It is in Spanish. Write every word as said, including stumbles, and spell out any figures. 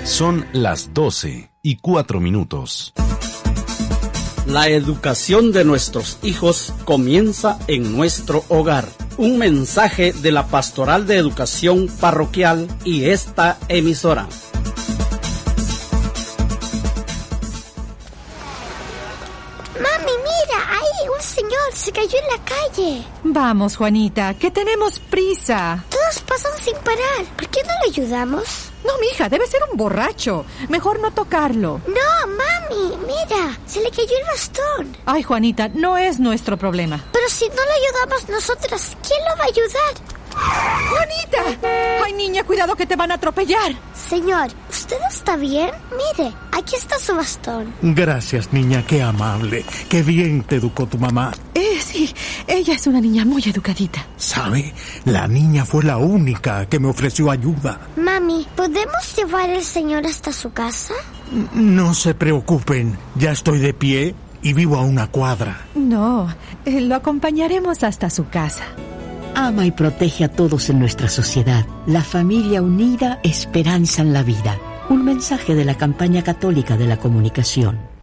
Son las doce y cuatro minutos. La educación de nuestros hijos comienza en nuestro hogar. Un mensaje de la Pastoral de Educación Parroquial y esta emisora. Mami, mira, ahí un señor se cayó en la calle. Vamos, Juanita, que tenemos prisa. Todos pasan sin parar. ¿Por qué no le ayudamos? No, mija, debe ser un borracho. Mejor no tocarlo. No, mami, mira, se le cayó el bastón. Ay, Juanita, no es nuestro problema. Pero si no le ayudamos nosotras, ¿quién lo va a ayudar? ¡Juanita! Ay, niña, cuidado que te van a atropellar. Señor, ¿usted está bien? Mire, aquí está su bastón. Gracias, niña, qué amable. Qué bien te educó tu mamá. Eh, sí, ella es una niña muy educadita. ¿Sabe? La niña fue la única que me ofreció ayuda. Mami, ¿podemos llevar al señor hasta su casa? No se preocupen, ya estoy de pie y vivo a una cuadra. No, eh, lo acompañaremos hasta su casa. Ama y protege a todos en nuestra sociedad. La familia unida, esperanza en la vida. Un mensaje de la campaña católica de la comunicación.